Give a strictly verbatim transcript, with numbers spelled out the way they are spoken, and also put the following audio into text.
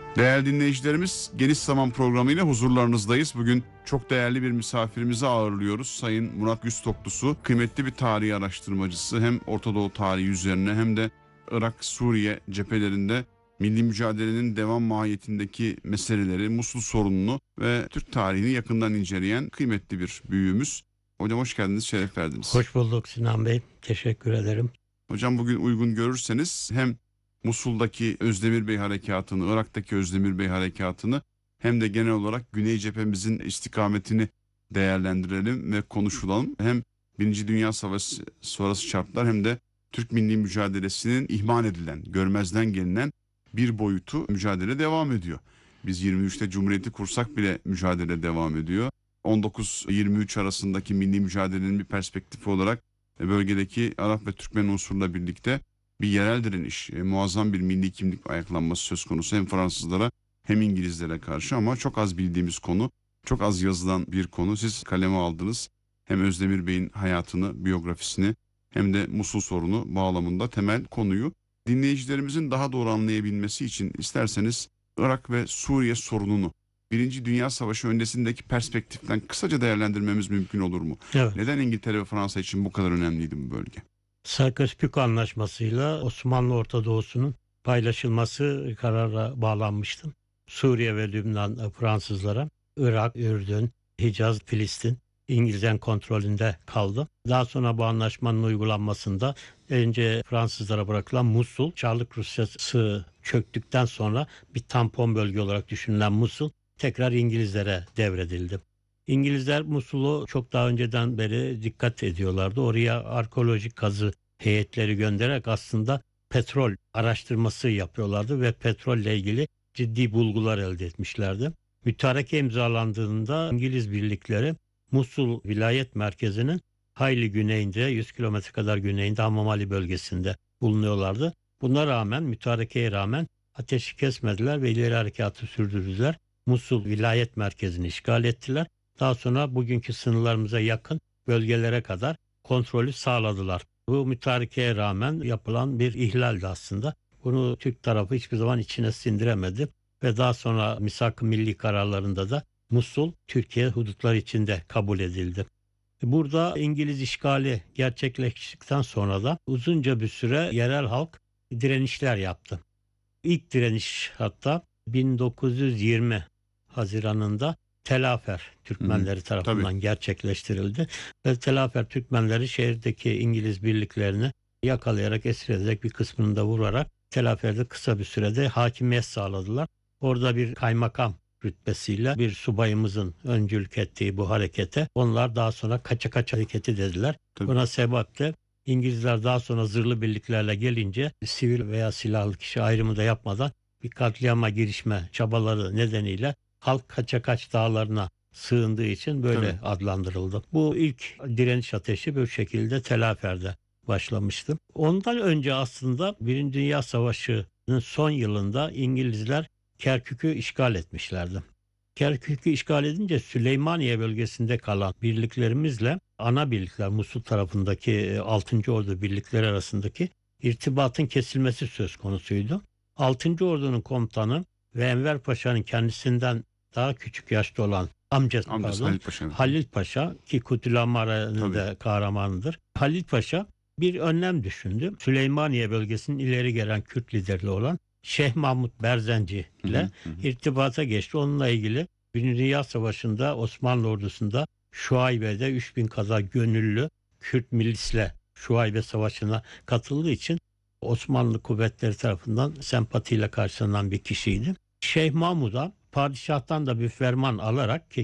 Değerli dinleyicilerimiz, Geniş Zaman programı ile huzurlarınızdayız. Bugün çok değerli bir misafirimizi ağırlıyoruz. Sayın Murat Yüztoklusu, kıymetli bir tarih araştırmacısı. Hem Orta Doğu tarihi üzerine hem de Irak-Suriye cephelerinde milli mücadelenin devam mahiyetindeki meseleleri, Musul sorununu ve Türk tarihini yakından inceleyen kıymetli bir büyüğümüz. Hocam hoş geldiniz, şeref verdiniz. Hoş bulduk Sinan Bey, teşekkür ederim. Hocam bugün uygun görürseniz hem Musul'daki Özdemir Bey harekatını, Irak'taki Özdemir Bey harekatını hem de genel olarak Güney cephemizin istikametini değerlendirelim ve konuşulalım. Hem Birinci Dünya Savaşı sonrası şartlar hem de Türk milli mücadelesinin ihmal edilen, görmezden gelinen bir boyutu mücadele devam ediyor. Biz yirmi üçte Cumhuriyeti kursak bile mücadele devam ediyor. on dokuz yirmi üç arasındaki milli mücadelenin bir perspektifi olarak bölgedeki Arap ve Türkmen unsurla birlikte bir yerel direniş, e, muazzam bir milli kimlik ayaklanması söz konusu hem Fransızlara hem İngilizlere karşı, ama çok az bildiğimiz konu, çok az yazılan bir konu. Siz kaleme aldınız hem Özdemir Bey'in hayatını, biyografisini hem de Musul sorunu bağlamında temel konuyu. Dinleyicilerimizin daha doğru anlayabilmesi için isterseniz Irak ve Suriye sorununu Birinci Dünya Savaşı öncesindeki perspektiften kısaca değerlendirmemiz mümkün olur mu? Evet. Neden İngiltere ve Fransa için bu kadar önemliydi bu bölge? Sykes-Picot Anlaşması'yla Osmanlı Orta Doğu'sunun paylaşılması karara bağlanmıştı. Suriye ve Lübnan Fransızlara, Irak, Ürdün, Hicaz, Filistin İngilizlerin kontrolünde kaldı. Daha sonra bu anlaşmanın uygulanmasında önce Fransızlara bırakılan Musul, Çarlık Rusyası çöktükten sonra bir tampon bölge olarak düşünülen Musul tekrar İngilizlere devredildi. İngilizler Musul'u çok daha önceden beri dikkat ediyorlardı. Oraya arkeolojik kazı heyetleri göndererek aslında petrol araştırması yapıyorlardı ve petrolle ilgili ciddi bulgular elde etmişlerdi. Mütareke imzalandığında İngiliz birlikleri Musul vilayet merkezinin hayli güneyinde, yüz kilometre kadar güneyinde Hamamali bölgesinde bulunuyorlardı. Buna rağmen, mütarekeye rağmen ateşi kesmediler ve ileri harekatı sürdürdüler. Musul vilayet merkezini işgal ettiler. Daha sonra bugünkü sınırlarımıza yakın bölgelere kadar kontrolü sağladılar. Bu mütarekeye rağmen yapılan bir ihlaldi aslında. Bunu Türk tarafı hiçbir zaman içine sindiremedi ve daha sonra misak-ı milli kararlarında da Musul Türkiye hudutları içinde kabul edildi. Burada İngiliz işgali gerçekleştikten sonra da uzunca bir süre yerel halk direnişler yaptı. İlk direniş hatta bin dokuz yüz yirmi Haziran'ında Telafer Türkmenleri tarafından Tabii. gerçekleştirildi. Ve Telafer Türkmenleri şehirdeki İngiliz birliklerini yakalayarak, esir ederek, bir kısmını da vurarak Telafer'de kısa bir sürede hakimiyet sağladılar. Orada bir kaymakam rütbesiyle bir subayımızın öncülük ettiği bu harekete onlar daha sonra kaça kaç hareketi dediler. Tabii. Buna sebep de İngilizler daha sonra zırhlı birliklerle gelince sivil veya silahlı kişi ayrımı da yapmadan bir katliama girişme çabaları nedeniyle halk kaça kaç dağlarına sığındığı için böyle Tabii. adlandırıldı. Bu ilk direniş ateşi bu şekilde Telafer'de başlamıştı. Ondan önce aslında Birinci Dünya Savaşı'nın son yılında İngilizler Kerkük'ü işgal etmişlerdi. Kerkük'ü işgal edince Süleymaniye bölgesinde kalan birliklerimizle ana birlikler, Musul tarafındaki altıncı Ordu birlikleri arasındaki irtibatın kesilmesi söz konusuydu. altıncı Ordu'nun komutanı ve Enver Paşa'nın kendisinden daha küçük yaşta olan amcası, Amcası pardon, Halil Paşa. Halil Paşa, ki Kutluammara'nın da kahramanıdır. Halil Paşa bir önlem düşündü. Süleymaniye bölgesinin ileri gelen Kürt liderli olan Şeyh Mahmut Berzenci ile Hı hı hı. irtibata geçti. Onunla ilgili Birinci Dünya Savaşı'nda Osmanlı ordusunda Şuaybe'de üç bin kadar gönüllü Kürt milisle Şuaybe Savaşı'na katıldığı için Osmanlı kuvvetleri tarafından sempatiyle karşılanan bir kişiydi. Şeyh Mahmud'a padişahtan da bir ferman alarak, ki